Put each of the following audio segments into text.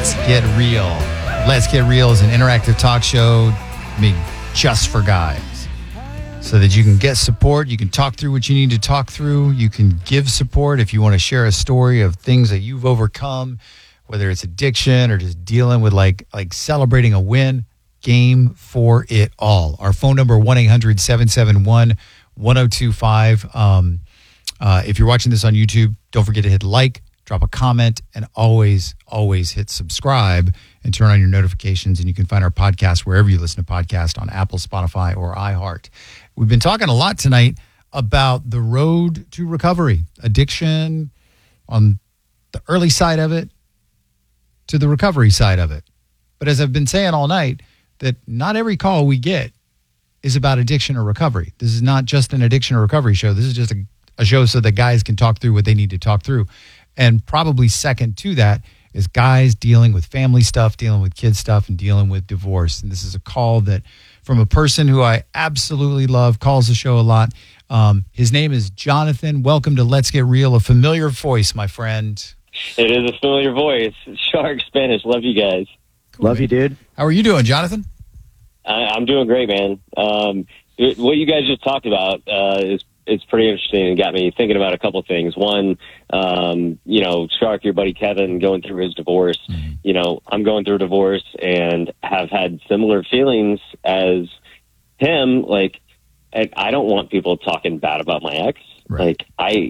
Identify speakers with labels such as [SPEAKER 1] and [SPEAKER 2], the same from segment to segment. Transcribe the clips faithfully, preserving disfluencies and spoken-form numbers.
[SPEAKER 1] Let's Get Real. Let's Get Real is an interactive talk show made just for guys so that you can get support. You can talk through what you need to talk through. You can give support if you want to share a story of things that you've overcome, whether it's addiction or just dealing with like like celebrating a win. Game for it all. Our phone number, one eight hundred seven seven one one oh two five. Um, uh, if you're watching this on YouTube, don't forget to hit like, drop a comment, and always, always hit subscribe and turn on your notifications. And you can find our podcast wherever you listen to podcasts, on Apple, Spotify, or iHeart. We've been talking a lot tonight about the road to recovery, addiction on the early side of it to the recovery side of it. But as I've been saying all night, that not every call we get is about addiction or recovery. This is not just an addiction or recovery show. This is just a, a show so that guys can talk through what they need to talk through. And probably second to that is guys dealing with family stuff, dealing with kid stuff, and dealing with divorce. And this is a call that from a person who I absolutely love, calls the show a lot. Um, his name is Jonathan. Welcome to Let's Get Real, a familiar voice, my friend.
[SPEAKER 2] It is a familiar voice. Shark Spanish. Love you guys.
[SPEAKER 1] Cool,
[SPEAKER 3] love
[SPEAKER 1] man.
[SPEAKER 3] you, dude.
[SPEAKER 1] How are you doing, Jonathan?
[SPEAKER 2] I, I'm doing great, man. Um, it, what you guys just talked about uh, is it's pretty interesting and got me thinking about a couple of things. One, um, you know, Shark, your buddy Kevin, going through his divorce. Mm-hmm. You know, I'm going through a divorce and have had similar feelings as him. Like, I, I don't want people talking bad about my ex. Right. Like, I,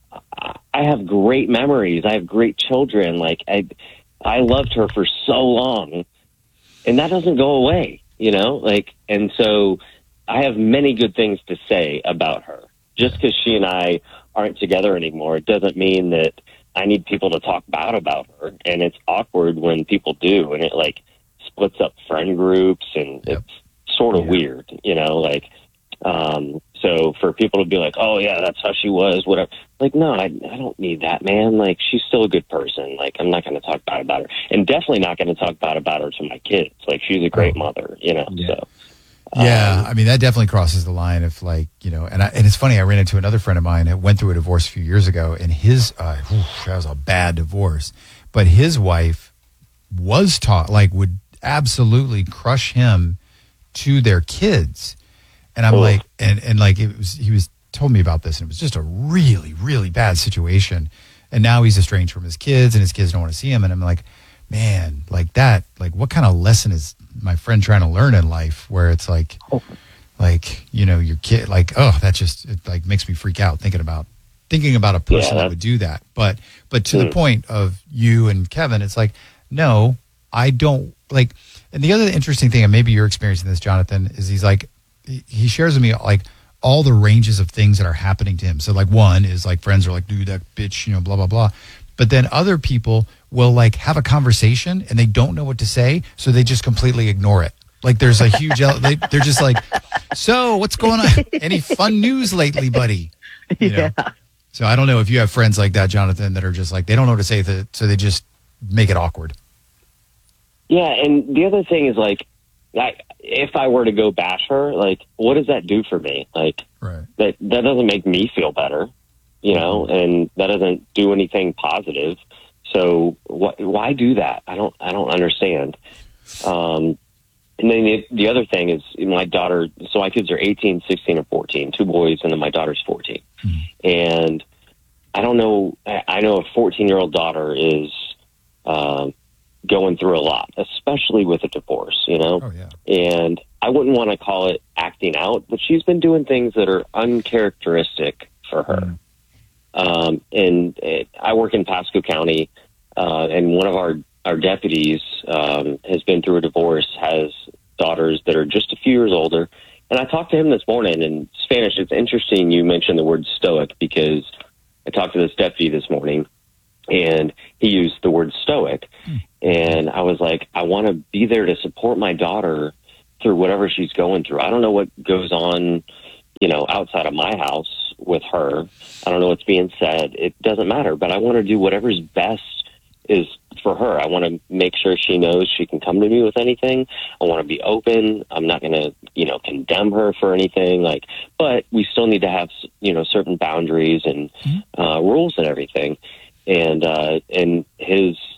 [SPEAKER 2] I have great memories. I have great children. Like, I, I loved her for so long, and that doesn't go away, you know? Like, and so I have many good things to say about her. Just because she and I aren't together anymore, it doesn't mean that I need people to talk bad about her. And it's awkward when people do, and it like splits up friend groups, and yep. it's sort of yeah. weird, you know, like, um, so for people to be like, oh yeah, that's how she was, whatever. Like, no, I, I don't need that, man. Like, she's still a good person. Like, I'm not going to talk bad about her, and definitely not going to talk bad about her to my kids. Like, she's a great mother, you know,
[SPEAKER 1] yeah.
[SPEAKER 2] so.
[SPEAKER 1] Yeah,
[SPEAKER 2] um,
[SPEAKER 1] I mean, that definitely crosses the line if, like, you know, and I, and it's funny, I ran into another friend of mine that went through a divorce a few years ago, and his, uh, whew, that was a bad divorce, but his wife was taught, like, would absolutely crush him to their kids. And I'm oh. like, and, and like, it was, he was told me about this, and it was just a really, really bad situation. And now he's estranged from his kids, and his kids don't want to see him. And I'm like, man, like that, like, what kind of lesson is my friend trying to learn in life, where it's like, oh. like, you know, your kid, like, oh, that just, it like makes me freak out thinking about, thinking about a person yeah, that would do that. But, but to mm. the point of you and Kevin, it's like, no, I don't like, and the other interesting thing, and maybe you're experiencing this, Jonathan, is he's like, he shares with me like all the ranges of things that are happening to him. So like one is like friends are like, dude, that bitch, you know, blah, blah, blah. But then other people will like have a conversation and they don't know what to say. So they just completely ignore it. Like there's a huge, they, they're just like, so what's going on? Any fun news lately, buddy? You know? Yeah. So I don't know if you have friends like that, Jonathan, that are just like, they don't know what to say. To, so they just make it awkward.
[SPEAKER 2] Yeah. And the other thing is like, I, if I were to go bash her, like, what does that do for me? Like,
[SPEAKER 1] right.
[SPEAKER 2] that, that doesn't make me feel better, you know, and that doesn't do anything positive. So wh- why do that? I don't, I don't understand. Um, and then the, the other thing is my daughter, so my kids are eighteen, sixteen, and fourteen, two boys, and then my daughter's fourteen. Mm-hmm. And I don't know, I, I know a fourteen-year-old daughter is, um, going through a lot, especially with a divorce, you know?
[SPEAKER 1] Oh, yeah.
[SPEAKER 2] And I wouldn't want to call it acting out, but she's been doing things that are uncharacteristic for her. Mm. Um, and it, I work in Pasco County, uh, and one of our, our deputies um, has been through a divorce, has daughters that are just a few years older. And I talked to him this morning in Spanish. It's interesting you mentioned the word stoic, because I talked to this deputy this morning, and he used the word stoic. Mm. And I was like, I want to be there to support my daughter through whatever she's going through. I don't know what goes on, you know, outside of my house with her. I don't know what's being said. It doesn't matter, but I want to do whatever's best is for her. I want to make sure she knows she can come to me with anything. I want to be open. I'm not going to, you know, condemn her for anything, like, but we still need to have, you know, certain boundaries and mm-hmm. uh, rules and everything. And, uh, and his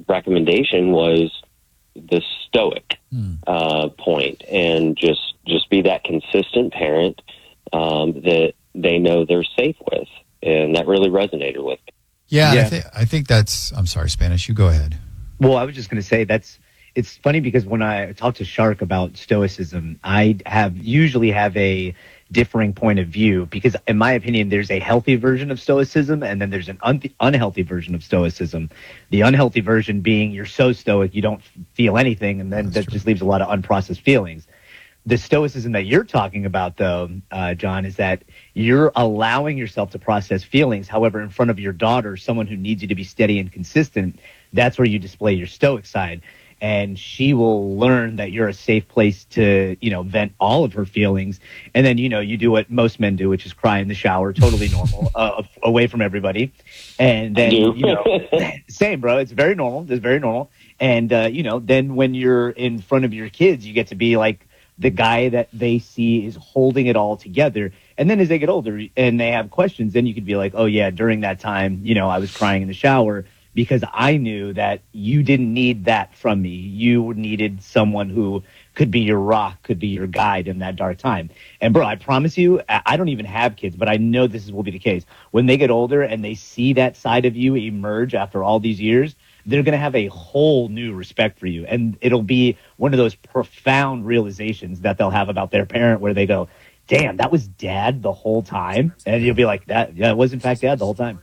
[SPEAKER 2] recommendation was the stoic
[SPEAKER 1] Hmm.
[SPEAKER 2] uh, point, and just just be that consistent parent um, that they know they're safe with, and that really resonated with me.
[SPEAKER 1] Yeah,
[SPEAKER 3] Yeah.
[SPEAKER 1] I, th- I think that's. I'm sorry, Spanish. You go ahead.
[SPEAKER 3] Well, I was just going to say that's it's funny because when I talk to Shark about stoicism, I have usually have a differing point of view because, in my opinion, there's a healthy version of stoicism and then there's an un- unhealthy version of stoicism. The unhealthy version being you're so stoic you don't feel anything, and then
[SPEAKER 1] That's
[SPEAKER 3] that
[SPEAKER 1] true.
[SPEAKER 3] just leaves a lot of unprocessed feelings. The stoicism that you're talking about, though, uh, John, is that you're allowing yourself to process feelings. However, in front of your daughter, someone who needs you to be steady and consistent, that's where you display your stoic side. And she will learn that you're a safe place to, you know, vent all of her feelings. And then, you know, you do what most men do, which is cry in the shower, totally normal, uh, away from everybody. And then,
[SPEAKER 2] I do.
[SPEAKER 3] you know, same, bro. It's very normal. It's very normal. And, uh, you know, then when you're in front of your kids, you get to be like the guy that they see is holding it all together. And then as they get older and they have questions, then you could be like, oh, yeah, during that time, you know, I was crying in the shower because I knew that you didn't need that from me. You needed someone who could be your rock, could be your guide in that dark time. And, bro, I promise you, I I don't even have kids, but I know this will be the case. When they get older and they see that side of you emerge after all these years, they're going to have a whole new respect for you. And it'll be one of those profound realizations that they'll have about their parent where they go, damn, that was dad the whole time. And you'll be like, that, yeah, it was in fact dad the whole time.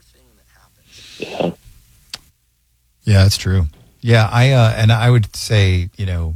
[SPEAKER 2] Yeah.
[SPEAKER 1] Yeah, that's true. Yeah, I uh, and I would say, you know,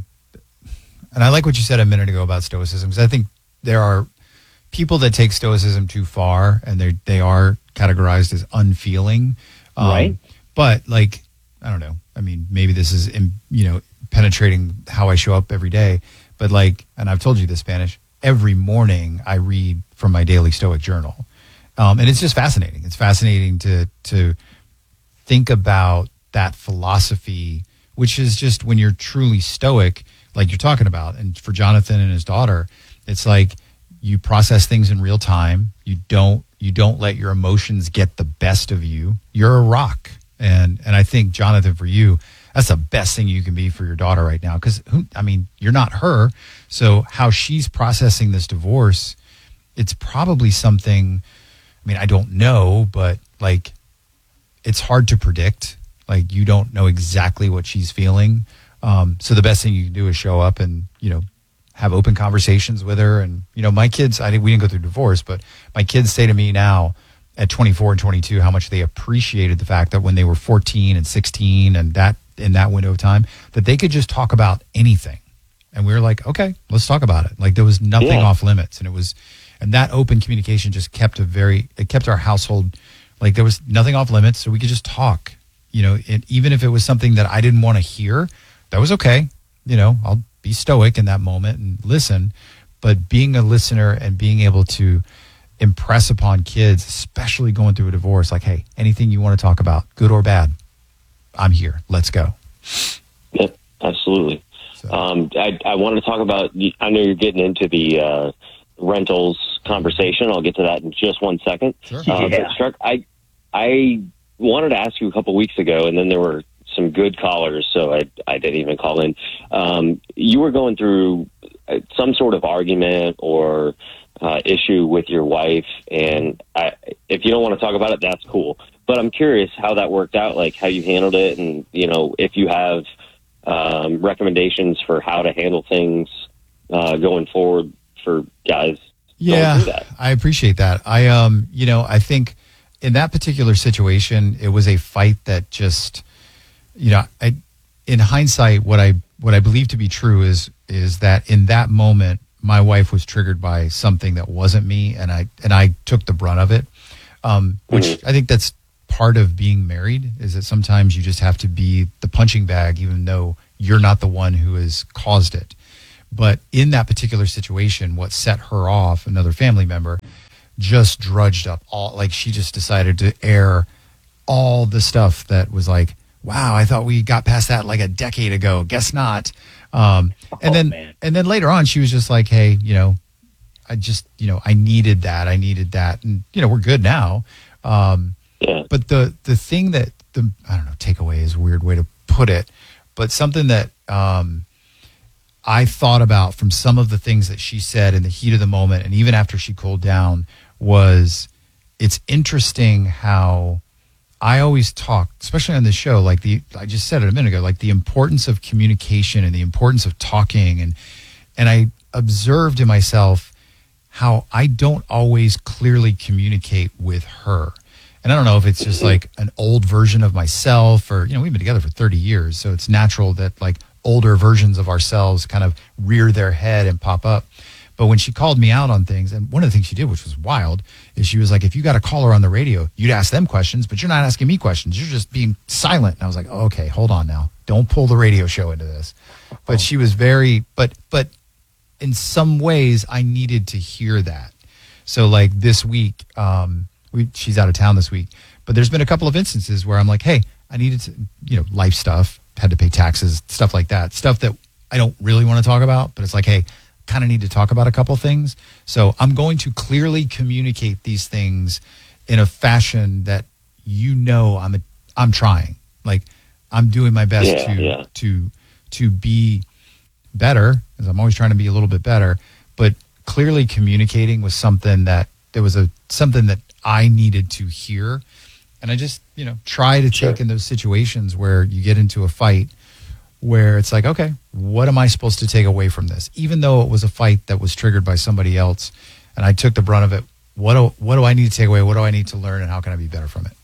[SPEAKER 1] and I like what you said a minute ago about stoicism, because I think there are people that take stoicism too far, and they they are categorized as unfeeling, um,
[SPEAKER 3] Right.
[SPEAKER 1] But like, I don't know. I mean, maybe this is in, you know, penetrating how I show up every day. But like, and I've told you this, Spanish. Every morning I read from my daily Stoic journal, um, and it's just fascinating. It's fascinating to to think about that philosophy, which is just when you're truly stoic, like you're talking about. And for Jonathan and his daughter, it's like you process things in real time. You don't you don't let your emotions get the best of you. You're a rock. And and I think, Jonathan, for you, that's the best thing you can be for your daughter right now. Because, I mean, you're not her. So how she's processing this divorce, it's probably something, I mean, I don't know, but like, it's hard to predict. Like, you don't know exactly what she's feeling. Um, so the best thing you can do is show up and, you know, have open conversations with her. And, you know, my kids, I we didn't go through divorce, but my kids say to me now at twenty-four and twenty-two how much they appreciated the fact that when they were fourteen and sixteen and that in that window of time, that they could just talk about anything. And we were like, okay, let's talk about it. Like, there was nothing
[SPEAKER 2] Yeah.
[SPEAKER 1] off limits. And it was, and that open communication just kept a very, it kept our household, like, there was nothing off limits. So we could just talk. You know, it, even if it was something that I didn't want to hear, that was okay. You know, I'll be stoic in that moment and listen. But being a listener and being able to impress upon kids, especially going through a divorce, like, hey, anything you want to talk about, good or bad, I'm here. Let's go.
[SPEAKER 2] Yep, absolutely.
[SPEAKER 1] So,
[SPEAKER 2] Um, I, I wanted to talk about, I know you're getting into the uh, rentals conversation. I'll get to that in just one second.
[SPEAKER 1] Sure.
[SPEAKER 2] Uh,
[SPEAKER 3] Yeah.
[SPEAKER 2] but Struck, I, I wanted to ask you a couple weeks ago, and then there were some good callers, so I, I didn't even call in. Um, you were going through uh, some sort of argument or uh, issue with your wife, and I, if you don't want to talk about it, that's cool. But I'm curious how that worked out, like how you handled it, and, you know, if you have um, recommendations for how to handle things uh, going forward for guys going
[SPEAKER 1] yeah,
[SPEAKER 2] through that.
[SPEAKER 1] I appreciate that. I, um, you know, I think in that particular situation, it was a fight that just, you know, I, in hindsight, what I, what I believe to be true is, is that in that moment, my wife was triggered by something that wasn't me, and I, and I took the brunt of it. Um, which
[SPEAKER 2] Mhm.
[SPEAKER 1] I think that's part of being married, is that sometimes you just have to be the punching bag, even though you're not the one who has caused it. But in that particular situation, what set her off, another family member, just drudged up all, like, she just decided to air all the stuff that was like, wow, I thought we got past that like a decade ago. Guess not. Um, and
[SPEAKER 3] Oh,
[SPEAKER 1] then,
[SPEAKER 3] man.
[SPEAKER 1] and then later on, she was just like, hey, you know, I just, you know, I needed that. I needed that. And, you know, we're good now. Um,
[SPEAKER 2] Yeah.
[SPEAKER 1] but the, the thing that the, I don't know, takeaway is a weird way to put it, but something that um, I thought about from some of the things that she said in the heat of the moment, and even after she cooled down, was it's interesting how I always talk, especially on this show, like the I just said it a minute ago, like the importance of communication and the importance of talking, and and I observed in myself how I don't always clearly communicate with her. And I don't know if it's just like an old version of myself, or, you know, we've been together for thirty years. So it's natural that like older versions of ourselves kind of rear their head and pop up. But when she called me out on things, and one of the things she did, which was wild, is she was like, if you got a caller on the radio, you'd ask them questions, but you're not asking me questions. You're just being silent. And I was like, oh, okay, hold on now. Don't pull the radio show into this. But she was very, but, but in some ways I needed to hear that. So like this week, um, we, she's out of town this week, but there's been a couple of instances where I'm like, hey, I needed to, you know, life stuff, had to pay taxes, stuff like that, stuff that I don't really want to talk about, but it's like, hey, kind of need to talk about a couple things. So I'm going to clearly communicate these things in a fashion that, you know, I'm, a, I'm trying, like I'm doing my best
[SPEAKER 2] yeah,
[SPEAKER 1] to,
[SPEAKER 2] yeah.
[SPEAKER 1] to, to be better, because I'm always trying to be a little bit better, but clearly communicating was something that there was a, something that I needed to hear. And I just, you know, try to
[SPEAKER 2] Sure.
[SPEAKER 1] take in those situations where you get into a fight where it's like, okay, what am I supposed to take away from this? Even though it was a fight that was triggered by somebody else and I took the brunt of it, what do, what do I need to take away? What do I need to learn, and how can I be better from it?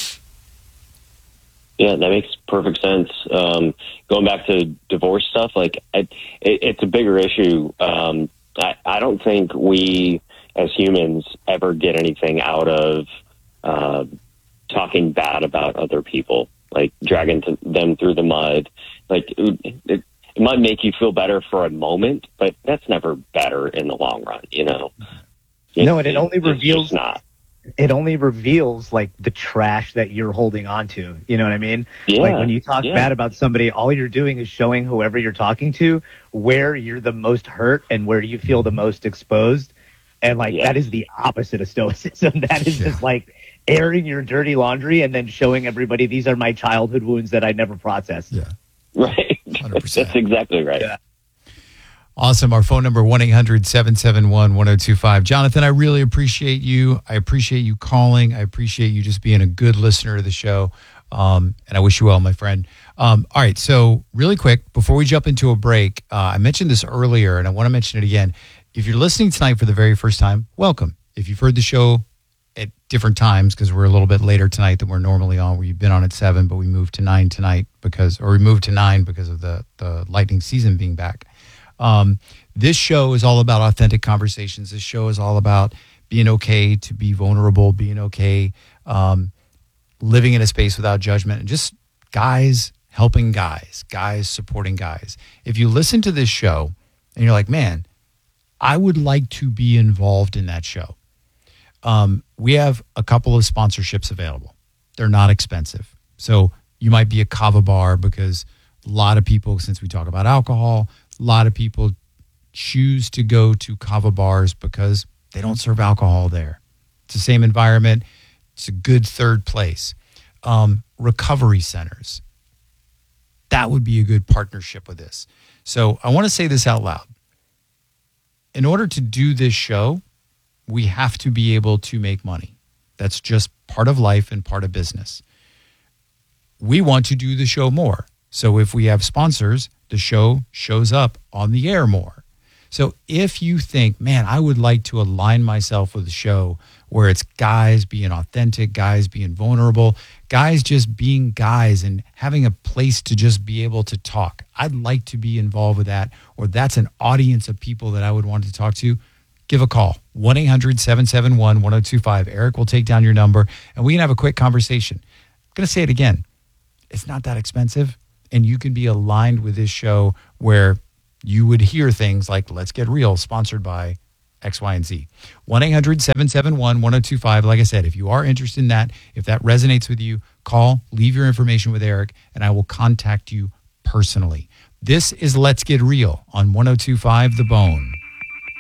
[SPEAKER 2] Yeah, that makes perfect sense. Um, going back to divorce stuff, like I, it, it's a bigger issue. Um, I, I don't think we as humans ever get anything out of uh, talking bad about other people, like dragging to them through the mud. Like it, it, it might make you feel better for a moment, but that's never better in the long run, you know? It,
[SPEAKER 3] No, and it only
[SPEAKER 2] it's
[SPEAKER 3] reveals
[SPEAKER 2] just not.
[SPEAKER 3] it only reveals like the trash that you're holding on to. You know what I mean?
[SPEAKER 2] Yeah,
[SPEAKER 3] Like when you talk
[SPEAKER 2] yeah.
[SPEAKER 3] bad about somebody, all you're doing is showing whoever you're talking to where you're the most hurt and where you feel the most exposed. And like
[SPEAKER 2] Yeah.
[SPEAKER 3] that is the opposite of stoicism. That is
[SPEAKER 1] Yeah.
[SPEAKER 3] just like airing your dirty laundry and then showing everybody these are my childhood wounds that I never processed.
[SPEAKER 1] Yeah.
[SPEAKER 2] Right.
[SPEAKER 1] one hundred percent.
[SPEAKER 2] That's exactly right.
[SPEAKER 3] Yeah.
[SPEAKER 1] Awesome. Our phone number, one eight hundred seven seven one one oh two five. Jonathan, I really appreciate you. I appreciate you calling. I appreciate you just being a good listener to the show. Um, and I wish you well, my friend. Um, all right. So really quick, before we jump into a break, uh, I mentioned this earlier and I want to mention it again. If you're listening tonight for the very first time, welcome. If you've heard the show at different times, because we're a little bit later tonight than we're normally on, where you've been on at seven, but we moved to nine tonight because, or we moved to nine because of the, the Lightning season being back. Um, this show is all about authentic conversations. This show is all about being okay to be vulnerable, being okay, um, living in a space without judgment, and just guys helping guys, guys supporting guys. If you listen to this show and you're like, man, I would like to be involved in that show. Um, we have a couple of sponsorships available. They're not expensive. So you might be a kava bar, because a lot of people, since we talk about alcohol, a lot of people choose to go to kava bars because they don't serve alcohol there. It's the same environment. It's a good third place. Um, recovery centers. That would be a good partnership with this. So I want to say this out loud. In order to do this show, we have to be able to make money. That's just part of life and part of business. We want to do the show more. So if we have sponsors, the show shows up on the air more. So if you think, man, I would like to align myself with a show where it's guys being authentic, guys being vulnerable, guys just being guys and having a place to just be able to talk, I'd like to be involved with that, or that's an audience of people that I would want to talk to, give a call, one eight hundred seven seven one one oh two five. Eric will take down your number and we can have a quick conversation. I'm going to say it again. It's not that expensive, and you can be aligned with this show where you would hear things like Let's Get Real, sponsored by X, Y, and Z. one eight hundred seven seven one one oh two five. Like I said, if you are interested in that, if that resonates with you, call, leave your information with Eric, and I will contact you personally. This is Let's Get Real on one oh two five The Bone.